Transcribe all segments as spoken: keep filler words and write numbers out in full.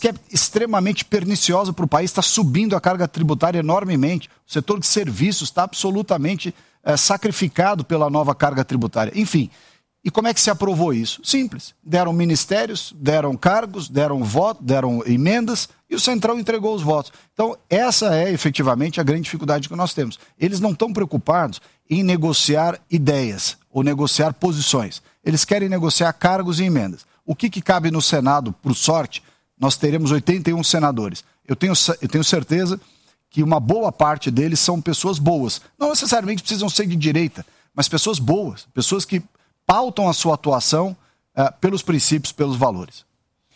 que é extremamente perniciosa para o país, está subindo a carga tributária enormemente. O setor de serviços está absolutamente é, sacrificado pela nova carga tributária. Enfim, e como é que se aprovou isso? Simples. Deram ministérios, deram cargos, deram voto, deram emendas e o Centrão entregou os votos. Então, essa é efetivamente a grande dificuldade que nós temos. Eles não estão preocupados em negociar ideias ou negociar posições. Eles querem negociar cargos e emendas. O que, que cabe no Senado, por sorte, nós teremos oitenta e um senadores. Eu tenho, eu tenho certeza que uma boa parte deles são pessoas boas. Não necessariamente precisam ser de direita, mas pessoas boas, pessoas que pautam a sua atuação uh, pelos princípios, pelos valores.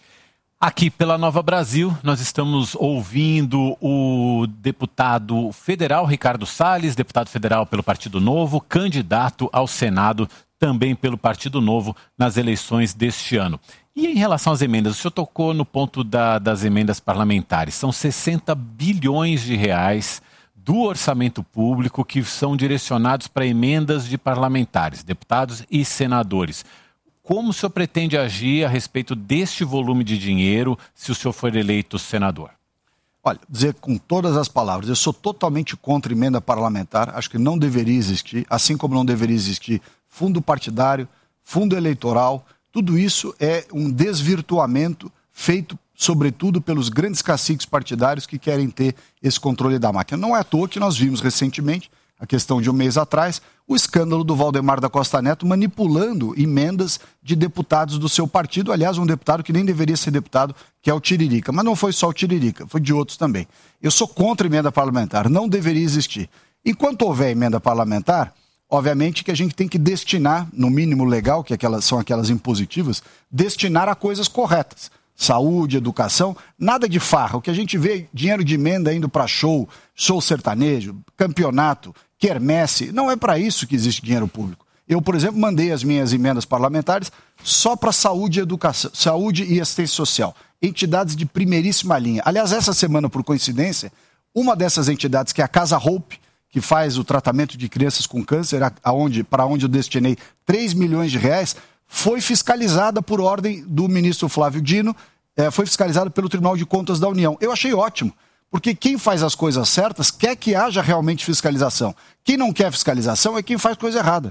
Aqui pela Nova Brasil, nós estamos ouvindo o deputado federal Ricardo Salles, deputado federal pelo Partido Novo, candidato ao Senado também pelo Partido Novo nas eleições deste ano. E em relação às emendas, o senhor tocou no ponto da, das emendas parlamentares. São sessenta bilhões de reais do orçamento público que são direcionados para emendas de parlamentares, deputados e senadores. Como o senhor pretende agir a respeito deste volume de dinheiro se o senhor for eleito senador? Olha, dizer com todas as palavras, eu sou totalmente contra emenda parlamentar, acho que não deveria existir, assim como não deveria existir fundo partidário, fundo eleitoral, tudo isso é um desvirtuamento feito sobretudo pelos grandes caciques partidários que querem ter esse controle da máquina. Não é à toa que nós vimos recentemente, a questão de um mês atrás, o escândalo do Valdemar da Costa Neto manipulando emendas de deputados do seu partido, aliás, um deputado que nem deveria ser deputado, que é o Tiririca. Mas não foi só o Tiririca, foi de outros também. Eu sou contra emenda parlamentar, não deveria existir. Enquanto houver emenda parlamentar, obviamente que a gente tem que destinar, no mínimo legal, que aquelas, são aquelas impositivas, destinar a coisas corretas. Saúde, educação, nada de farra. O que a gente vê, dinheiro de emenda indo para show, show sertanejo, campeonato, quermesse, não é para isso que existe dinheiro público. Eu, por exemplo, mandei as minhas emendas parlamentares só para saúde e educação, saúde e assistência social. Entidades de primeiríssima linha. Aliás, essa semana, por coincidência, uma dessas entidades, que é a Casa Hope, que faz o tratamento de crianças com câncer, aonde, para onde eu destinei três milhões de reais, foi fiscalizada por ordem do ministro Flávio Dino, é, foi fiscalizada pelo Tribunal de Contas da União. Eu achei ótimo, porque quem faz as coisas certas quer que haja realmente fiscalização. Quem não quer fiscalização é quem faz coisa errada.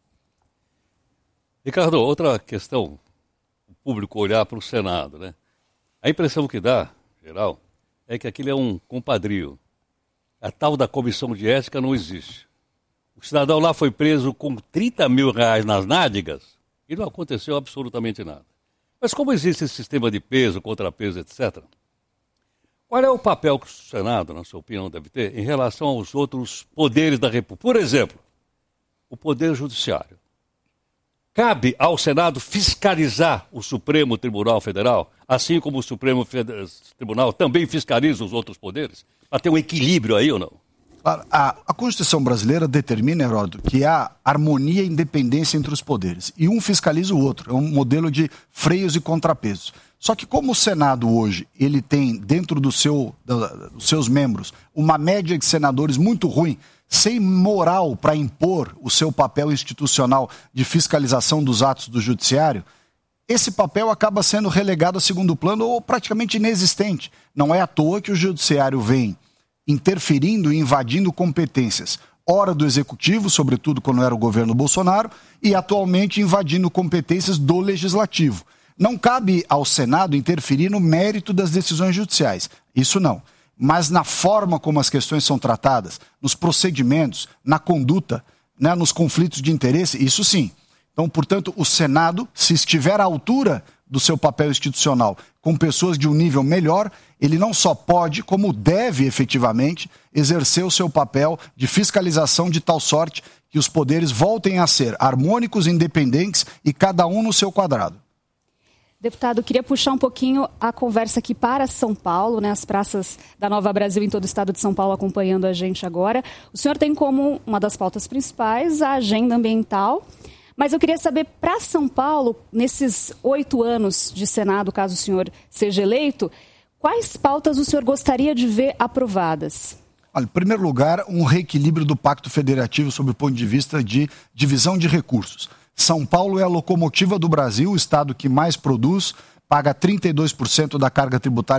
Ricardo, outra questão, o público olhar para o Senado, né? A impressão que dá, geral, é que aquilo é um compadrio. A tal da comissão de ética não existe. O cidadão lá foi preso com trinta mil reais nas nádegas e não aconteceu absolutamente nada. Mas como existe esse sistema de peso, contrapeso, etcétera, qual é o papel que o Senado, na sua opinião, deve ter em relação aos outros poderes da República? Por exemplo, o Poder Judiciário. Cabe ao Senado fiscalizar o Supremo Tribunal Federal, assim como o Supremo Federal, Tribunal também fiscaliza os outros poderes? Para ter um equilíbrio aí ou não? A, a Constituição brasileira determina, Heródoto, que há harmonia e independência entre os poderes. E um fiscaliza o outro. É um modelo de freios e contrapesos. Só que como o Senado hoje, ele tem dentro do seu, da, dos seus membros uma média de senadores muito ruim, sem moral para impor o seu papel institucional de fiscalização dos atos do judiciário, esse papel acaba sendo relegado a segundo plano ou praticamente inexistente. Não é à toa que o judiciário vem interferindo e invadindo competências, ora do executivo, sobretudo quando era o governo Bolsonaro, e atualmente invadindo competências do legislativo. Não cabe ao Senado interferir no mérito das decisões judiciais, isso não. Mas na forma como as questões são tratadas, nos procedimentos, na conduta, né, nos conflitos de interesse, isso sim. Então, portanto, o Senado, se estiver à altura do seu papel institucional, com pessoas de um nível melhor, ele não só pode, como deve efetivamente, exercer o seu papel de fiscalização de tal sorte que os poderes voltem a ser harmônicos, independentes e cada um no seu quadrado. Deputado, queria puxar um pouquinho a conversa aqui para São Paulo, né? As praças da Nova Brasil em todo o estado de São Paulo acompanhando a gente agora. O senhor tem como uma das pautas principais a agenda ambiental, mas eu queria saber, para São Paulo, nesses oito anos de Senado, caso o senhor seja eleito, quais pautas o senhor gostaria de ver aprovadas? Olha, em primeiro lugar, um reequilíbrio do Pacto Federativo sob o ponto de vista de divisão de recursos. São Paulo é a locomotiva do Brasil, o estado que mais produz, paga trinta e dois por cento da carga tributária